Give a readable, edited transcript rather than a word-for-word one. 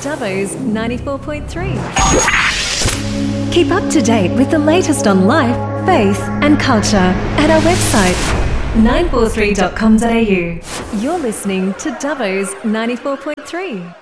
Dubbo's 94.3. Keep up to date with the latest on life, faith and culture at our website 943.com.au. You're listening to Dubbo's 94.3.